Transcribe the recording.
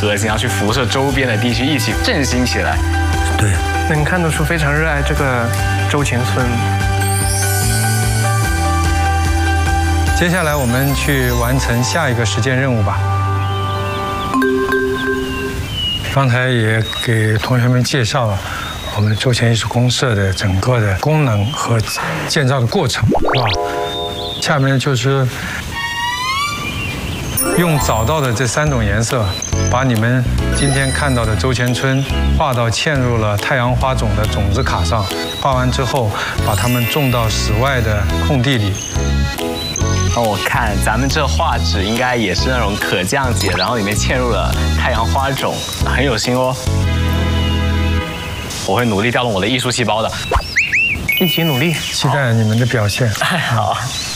核心，要去辐射周边的地区，一起振兴起来。 对， 能看得出非常热爱这个周前村。 接下来我们去完成下一个实践任务吧。刚才也给同学们介绍了我们周前艺术公社的整个的功能和建造的过程，是吧？下面就是用找到的这3种颜色，把你们今天看到的周前村画到嵌入了太阳花种的种子卡上。画完之后，把它们种到室外的空地里。 我看咱们这画纸应该也是那种可降解，然后里面嵌入了太阳花种，很有心哦。我会努力调动我的艺术细胞的， 一起努力， 期待你们的表现。 好。